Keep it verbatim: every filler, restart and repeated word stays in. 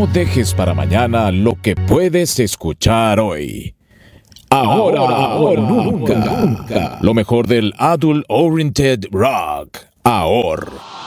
No dejes para mañana lo que puedes escuchar hoy. Ahora, ahora o nunca, nunca. Lo mejor del Adult Oriented Rock. Ahora.